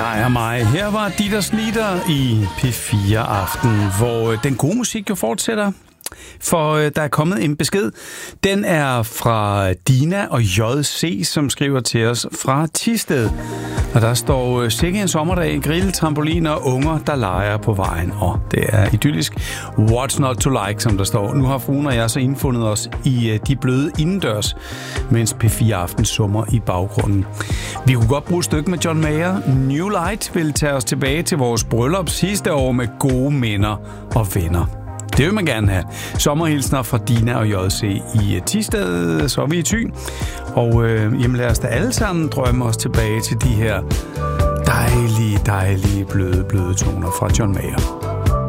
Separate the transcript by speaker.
Speaker 1: dig og mig. Her var Dieters Lieder i P4 Aften, hvor den gode musik jo fortsætter. For der er kommet en besked. Den er fra Dina og JC, som skriver til os fra Thisted. Og der står, sikke en sommerdag, grill, trampolin og unger, der leger på vejen. Og det er idyllisk. What's not to like, som der står. Nu har fruen og jeg så indfundet os i de bløde indendørs, mens P4 Aften summer i baggrunden. Vi kunne godt bruge et stykke med John Mayer. New Light vil tage os tilbage til vores bryllup sidste år med gode minder og venner. Det vil man gerne have. Sommerhilsner fra Dina og JC i Thisted, så er vi i Thy. Og jamen lad os da alle sammen drømme os tilbage til de her dejlige, bløde toner fra John Mayer.